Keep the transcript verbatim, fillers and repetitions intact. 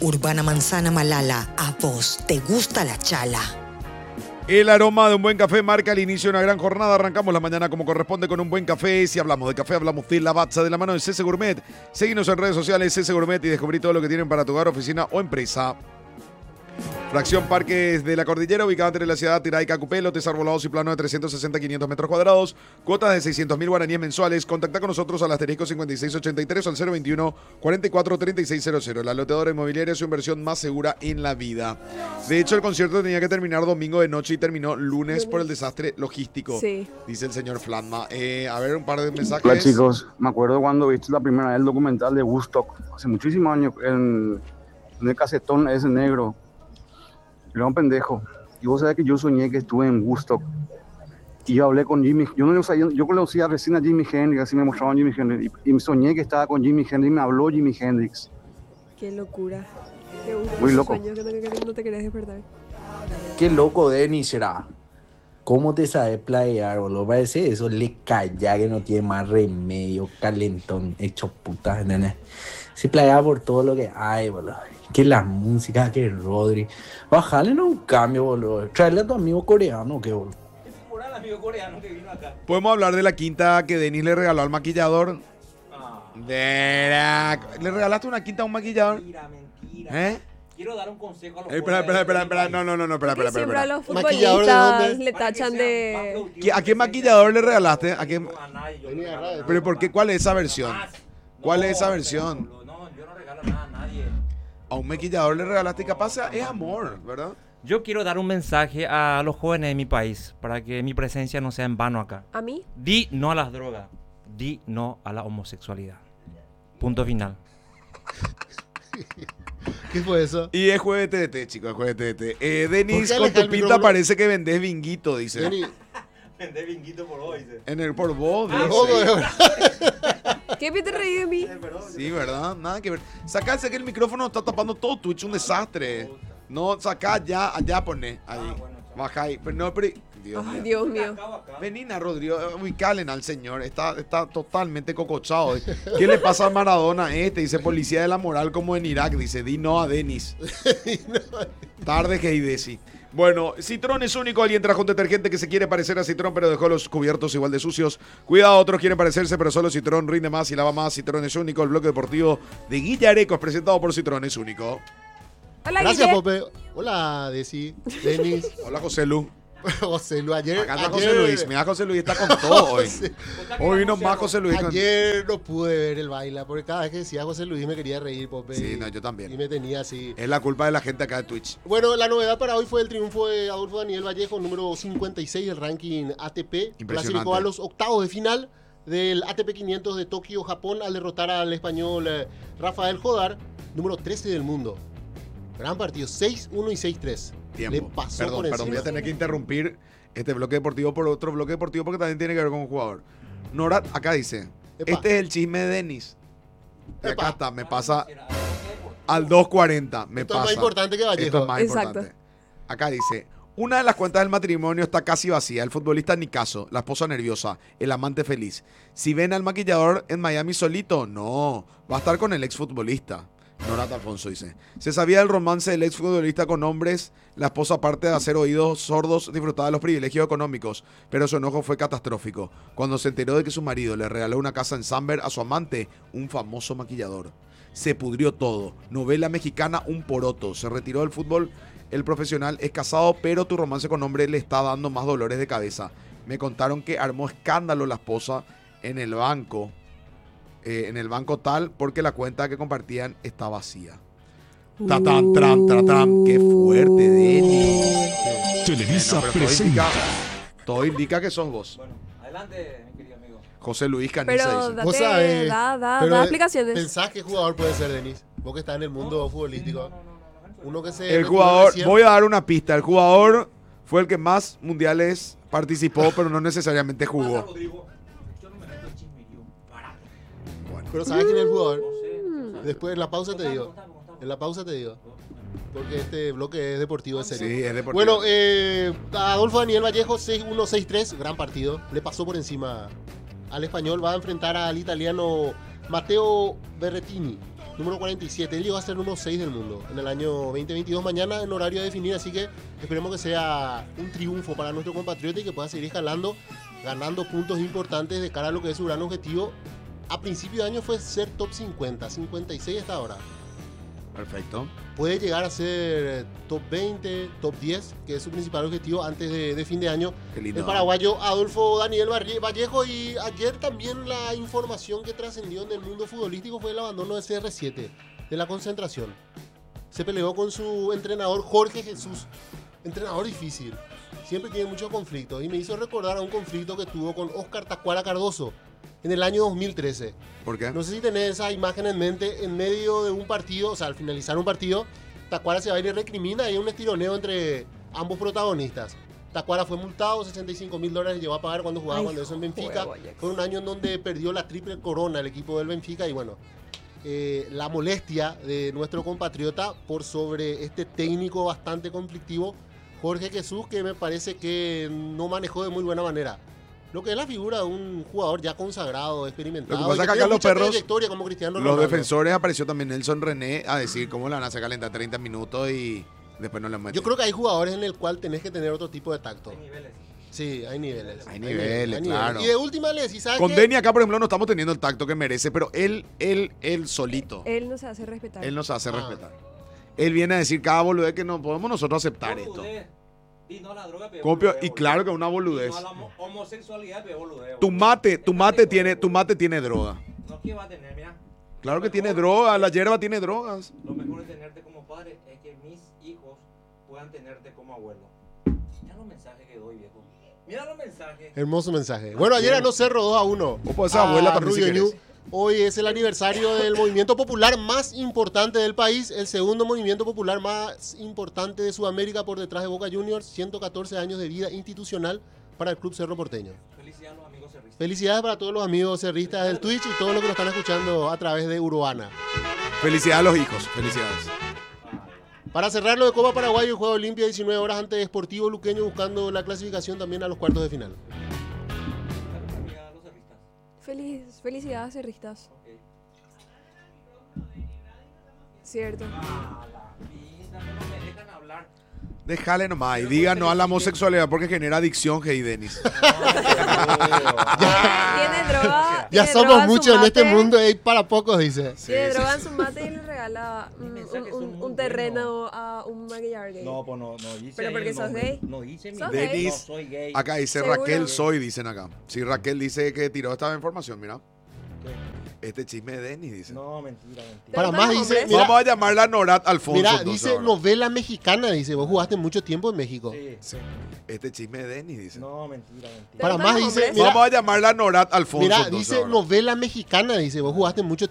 Urbana Manzana Malala, a vos te gusta la chala. El aroma de un buen café marca el inicio de una gran jornada. Arrancamos la mañana como corresponde con un buen café. Si hablamos de café, hablamos de Lavazza de la mano de C C Gourmet. Seguinos en redes sociales C C Gourmet y descubrí todo lo que tienen para tu hogar, oficina o empresa. Fracción Parques de la Cordillera, ubicada entre la ciudad de Tirá y Cacupé, lotes arbolados y plano de trescientos sesenta a quinientos metros cuadrados, cuotas de seiscientos mil guaraníes mensuales. Contacta con nosotros al asterisco cincuenta y seis ochenta y tres o al cero veintiuno cuarenta y cuatro treinta y seis cero cero. La loteadora inmobiliaria es su inversión más segura en la vida. De hecho, el concierto tenía que terminar domingo de noche y terminó lunes por el desastre logístico, sí, dice el señor Flatma. Eh, a ver, un par de mensajes. Hola chicos, me acuerdo cuando viste la primera vez el documental de Woodstock, hace muchísimos años, en, en el casetón ese negro. Era un pendejo. Y vos sabés que yo soñé que estuve en Woodstock. Y yo hablé con Jimmy. Yo no lo sabía, yo conocía recién a Jimi Hendrix, así me mostraban Jimi Hendrix. Y, y soñé que estaba con Jimi Hendrix, me habló Jimi Hendrix. Qué locura. Qué Muy loco. Sueño que no, que no te querés despertar. Qué loco, Denis, será. ¿Cómo te sabes playar, boludo? Parece eso, le calla que no tiene más remedio, calentón, hecho puta, ¿entendés? Se playa por todo lo que hay, boludo. Que la música, que Rodri. Bájale no un cambio, boludo. Traerle a tu amigo coreano, que boludo. El amigo coreano que vino acá. Podemos hablar de la quinta que Denis le regaló al maquillador. Ah. De la... ¿Le regalaste una quinta a un maquillador? Mentira, mentira. ¿Eh? Quiero dar un consejo a los Eh, espera, espera, espera, espera, no, no, no, no, espera, espera, espera. Siempre a espera. los ¿Maquillador de futbolistas dónde? le tachan de... ¿Qué- ¿A qué maquillador le regalaste? ¿A qué? Pero ¿por qué? ¿Cuál es esa versión? ¿Cuál es esa versión? No, yo no regalo nada a nadie. A un maquillador le regalaste, capaz es amor, ¿verdad? Yo quiero dar un mensaje a los jóvenes de mi país para que mi presencia no sea en vano acá. ¿A mí? Di no a las drogas. Di no a la homosexualidad. Punto final. ¿Qué fue eso? Y es jueves T D T, chicos, es jueves T D T. Eh, Denis, ¿Por qué con aleja tu el pinta micrófono? parece que vendés vinguito, dice. Denis, Vendé vinguito por hoy. En el por vos, Ah, dice. poco de verdad. ¿Qué te reí de mí? Sí, ¿verdad? Nada que ver. Sacá, que el micrófono está tapando todo Twitch, un desastre. No, sacá allá, allá poné, ahí. Baja ahí. Pero no, pero... Dios Ay, mío. Dios mío. Venina, Rodrigo, ubicalen al señor. Está, está totalmente cocochado. ¿Qué le pasa a Maradona este? Dice policía de la moral como en Irak. Dice, di no a Denis. Tarde que Desi. Bueno, Citrón es único. Alguien trajo un detergente que se quiere parecer a Citrón, pero dejó los cubiertos igual de sucios. Cuidado, otros quieren parecerse, pero solo Citrón rinde más y lava más. Citrón es único. El bloque deportivo de Guillareco es presentado por Citrón es único. Hola, Gracias, Guille. Pope. Hola, Desi, Denis, Hola, José Lu. José Lu. Ayer, Acá está ayer, José Luis. Mira, José Luis está con todo hoy. José- Hoy vino más José Luis. con- ayer no pude ver el baile, porque cada vez que decía José Luis me quería reír, Pope. Sí, y- no, yo también. Y me tenía así. Es la culpa de la gente acá de Twitch. Bueno, la novedad para hoy fue el triunfo de Adolfo Daniel Vallejo, número cincuenta y seis del ranking A T P. Impresionante. Clasificó a los octavos de final del A T P quinientos de Tokio, Japón, al derrotar al español eh, Rafael Jodar, número trece del mundo. Gran partido, seis uno y seis tres. Tiempo. Le pasó perdón, por perdón, voy encima. a tener que interrumpir este bloque deportivo por otro bloque deportivo porque también tiene que ver con un jugador. Norat, acá dice, Epa. este es el chisme de Denis. Y acá Epa. está, me pasa al dos cuarenta, me Esto es pasa. más importante que Vallejo. Esto es más Exacto. importante. Acá dice, una de las cuentas del matrimonio está casi vacía. El futbolista ni caso, la esposa nerviosa, el amante feliz. Si ven al maquillador en Miami solito, no, va a estar con el exfutbolista. Norat Alfonso dice, se sabía del romance del exfutbolista con hombres, la esposa aparte de hacer oídos sordos disfrutaba de los privilegios económicos, pero su enojo fue catastrófico cuando se enteró de que su marido le regaló una casa en Samber a su amante, un famoso maquillador. Se pudrió todo, novela mexicana un poroto, se retiró del fútbol, el profesional es casado, pero tu romance con hombre le está dando más dolores de cabeza. Me contaron que armó escándalo la esposa en el banco. Eh, en el banco tal porque la cuenta que compartían está vacía. Tatán, tran, tratán. Qué fuerte, Denis. Televisa Bueno, pero todo presenta. indica, todo indica que sos vos. Bueno, adelante, mi querido amigo. José Luis Caniza Pero dice. Vos date, sabés, da, da, pero da explicaciones. ¿Pensás qué jugador puede ser, Denis? Vos que estás en el mundo futbolístico. Uno que se El retiró jugador, recién. voy a dar una pista. El jugador fue el que más mundiales participó, pero no necesariamente jugó. Rodrigo, yo no me meto en chismerío. Barato. Pero ¿sabes quién es el jugador? No sé, no sé. Después en la pausa te Contame, digo. contame, contame. En la pausa te digo. Porque este bloque es deportivo en serio. Sí, es deportivo. Bueno, eh, Adolfo Daniel Vallejo, seis uno seis tres, gran partido. Le pasó por encima al español. Va a enfrentar al italiano Matteo Berrettini. número cuarenta y siete. Él llegó a ser número seis del mundo en el año veinte veintidós, mañana en horario definido, así que esperemos que sea un triunfo para nuestro compatriota y que pueda seguir escalando, ganando puntos importantes de cara a lo que es su gran objetivo. A principio de año fue ser top cincuenta, cincuenta y seis hasta ahora. Perfecto. Puede llegar a ser top veinte, top diez, que es su principal objetivo antes de, de fin de año. Qué lindo. El paraguayo Adolfo Daniel Barrie- Vallejo. Y ayer también la información que trascendió en el mundo futbolístico fue el abandono de C R siete, de la concentración. Se peleó con su entrenador Jorge Jesús, entrenador difícil, siempre tiene muchos conflictos, y me hizo recordar a un conflicto que tuvo con Oscar Tacuara Cardoso en el año dos mil trece. ¿Por qué? No sé si tenés esa imagen en mente, en medio de un partido, o sea, al finalizar un partido, Tacuara se va y le recrimina y hay un estironeo entre ambos protagonistas. Tacuara fue multado, sesenta y cinco mil dólares llegó a pagar cuando jugaba Ay, cuando eso en Benfica. juego, Ajax. Fue un año en donde perdió la triple corona el equipo del Benfica y bueno, eh, la molestia de nuestro compatriota por sobre este técnico bastante conflictivo, Jorge Jesús, que me parece que no manejó de muy buena manera lo que es la figura de un jugador ya consagrado, experimentado. Lo que pasa y es que tiene acá los mucha perros, trayectoria como Cristiano Los Ronaldo. defensores, apareció también Nelson René a decir cómo la van a hacer calentar treinta minutos y después no le meten. Yo creo que hay jugadores en el cual tenés que tener otro tipo de tacto. Hay niveles. Sí, hay niveles. Hay niveles, claro. Y de última le decís, ¿sabes Con qué? Denny acá, por ejemplo, no estamos teniendo el tacto que merece, pero él, él, él solito, Él no se hace respetar. él nos hace Ah. respetar. Él viene a decir cada boludez que no podemos nosotros aceptar esto. Boludez. Y no a la droga, pero Copio, boludez, y boludo. claro que es una Y boludez. no a la homo- homosexualidad, pero boludez. Tu boludo. mate, tu Déjate mate de tiene, joder, tu boludo. mate tiene droga. No, ¿qué va a tener? Mira. Claro Lo que tiene mejor- droga, la hierba tiene drogas. Lo mejor de tenerte como padre es que mis hijos puedan tenerte como abuelo. Mira los mensajes que doy, viejo. Mira los mensajes. Hermoso mensaje. Bueno, ayer ganó Cerro dos a uno. Vos podés ser abuela a también si Rubio querés. Ñu. Hoy es el aniversario del movimiento popular más importante del país, el segundo movimiento popular más importante de Sudamérica por detrás de Boca Juniors, ciento catorce años de vida institucional para el Club Cerro Porteño. Felicidades a los amigos cerristas. Felicidades para todos los amigos cerristas del Twitch y todos los que nos están escuchando a través de Urbana. Felicidades a los hijos, felicidades. Para cerrar lo de Copa Paraguay, el juego Olimpia diecinueve horas ante Sportivo Luqueño buscando la clasificación también a los cuartos de final. Amiga, a los cerristas. Feliz, felicidades, cerristas. Ok. Cierto. Ah, la pinta, no me dejan hablar. Déjale nomás y diga no a la homosexualidad porque genera adicción, Hey Denis. Tiene droga. Ya tiene droga somos su muchos en este mate, mundo, hay para pocos, dice. Tiene Sí, droga sí, en su mate y le regala un, mensajes un- son un- muy un terreno a un maquillador gay. No, pues no, no dice. ¿Pero ahí porque el sos nombre. gay? No dice mi ¿Sos nombre. gay? No soy gay. Acá dice ¿Seguro? Raquel Soy, dicen acá. Sí, Raquel dice que tiró esta información, mira. ¿Qué? Este chisme de Denis, dice. No, mentira, mentira. Para ¿Te más gustan los dice, hombres? mira, Vamos a llamarla Norat Alfonso. mira, entonces, dice ahora. novela mexicana, dice, vos jugaste mucho tiempo en México. Sí, sí. Este chisme de Denis, dice. No, mentira, mentira. Para ¿Te más gustan los dice, hombres? mira, Vamos a llamarla Norat Alfonso. mira, entonces, dice ahora. novela mexicana, dice, vos jugaste mucho